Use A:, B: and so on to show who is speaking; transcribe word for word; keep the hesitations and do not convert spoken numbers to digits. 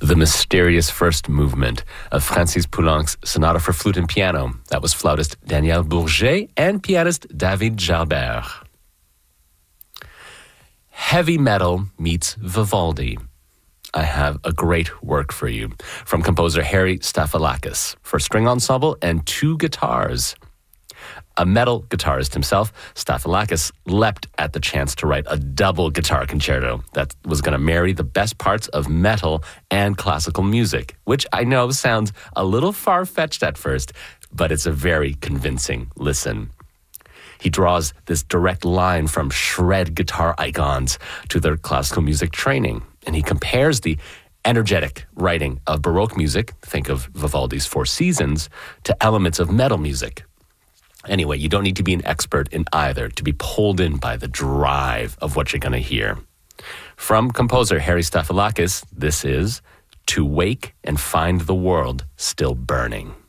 A: the mysterious first movement of Francis Poulenc's Sonata for Flute and Piano. That was flautist Daniel Bourget and pianist David Jalbert. Heavy metal meets Vivaldi. I have a great work for you from composer Harry Staphylakis for string ensemble and two guitars. A metal guitarist himself, Staphylakis leapt at the chance to write a double guitar concerto that was going to marry the best parts of metal and classical music, which I know sounds a little far-fetched at first, but it's a very convincing listen. He draws this direct line from shred guitar icons to their classical music training, and he compares the energetic writing of Baroque music, think of Vivaldi's Four Seasons, to elements of metal music. Anyway, you don't need to be an expert in either to be pulled in by the drive of what you're going to hear. From composer Harry Staphylakis, this is To Wake and Find the World Still Burning.